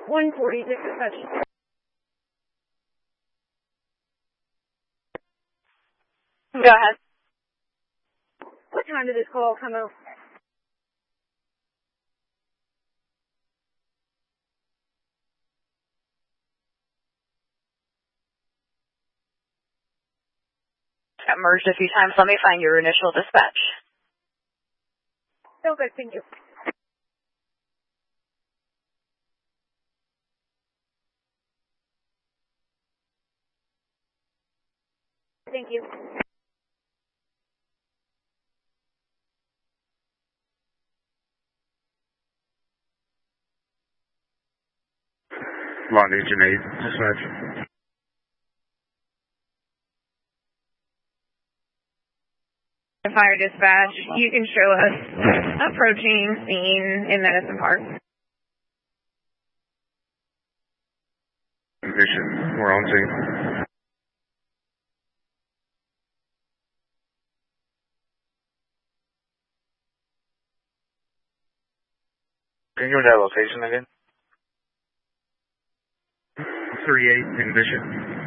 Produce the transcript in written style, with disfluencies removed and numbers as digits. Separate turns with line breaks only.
140, dispatch.
Go ahead.
What time did this call come out?
Got merged a few times. Let me find your initial dispatch.
Okay, thank you. Thank you.
Long Legion 8, dispatch.
Fire dispatch, you can show us approaching scene in Medicine Park.
Mission, we're on scene. Can you give me that location again? 38 in Mission.